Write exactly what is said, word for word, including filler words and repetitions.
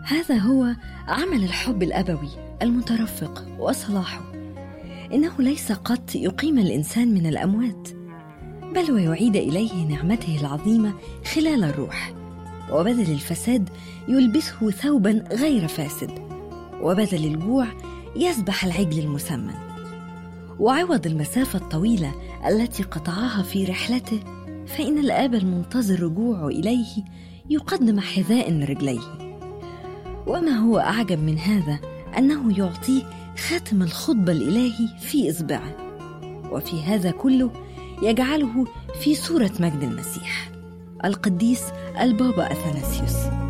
هذا هو عمل الحب الأبوي المترفق وصلاحه. إنه ليس قط يقيم الإنسان من الأموات، بل ويعيد إليه نعمته العظيمة خلال الروح، وبدل الفساد يلبسه ثوبا غير فاسد، وبدل الجوع يذبح العجل المسمن، وعوض المسافة الطويلة التي قطعها في رحلته، فإن الآب المنتظر رجوعه إليه يقدم حذاء لرجليه. وما هو أعجب من هذا أنه يعطيه خاتم الخطبة الإلهي في إصبعه، وفي هذا كله يجعله في صورة مجد المسيح القديس البابا أثناسيوس.